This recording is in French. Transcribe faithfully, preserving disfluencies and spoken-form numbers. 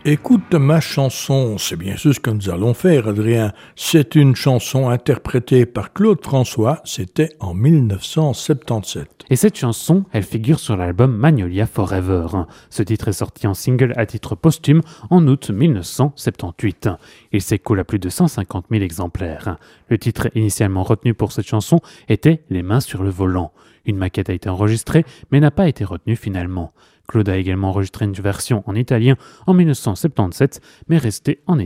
Écoute ma chanson, c'est bien sûr ce que nous allons faire, Adrien. C'est une chanson interprétée par Claude François, c'était en dix-neuf cent soixante-dix-sept. Et cette chanson, elle figure sur l'album Magnolia Forever. Ce titre est sorti en single à titre posthume en août dix-neuf cent soixante-dix-huit. Il s'écoule à plus de cent cinquante mille exemplaires. Le titre initialement retenu pour cette chanson était « Les mains sur le volant ». Une maquette a été enregistrée, mais n'a pas été retenue finalement. Claude a également enregistré une version en italien en dix-neuf cent soixante-dix-sept, mais restée en